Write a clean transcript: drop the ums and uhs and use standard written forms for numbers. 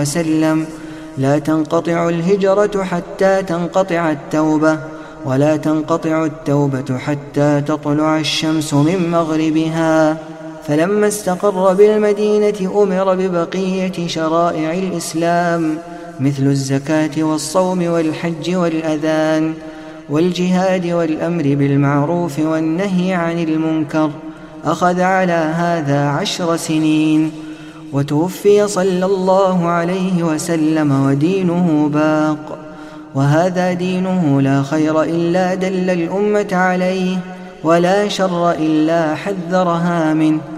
وسلم: لا تنقطع الهجرة حتى تنقطع التوبة، ولا تنقطع التوبة حتى تطلع الشمس من مغربها. فلما استقر بالمدينة أمر ببقية شرائع الإسلام مثل الزكاة والصوم والحج والأذان والجهاد والأمر بالمعروف والنهي عن المنكر. أخذ على هذا 10 سنين، وتوفي صلى الله عليه وسلم ودينه باق. وهذا دينه لا خير إلا دل الأمة عليه، ولا شر إلا حذرها منه،